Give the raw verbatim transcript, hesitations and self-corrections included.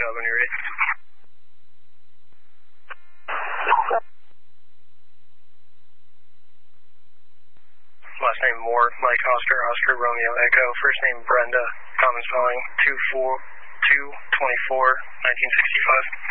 job when you're ready. Last name Moore, Mike Oscar, Oscar Romeo Echo. First name Brenda, common spelling, two four two twenty-four nineteen sixty-five.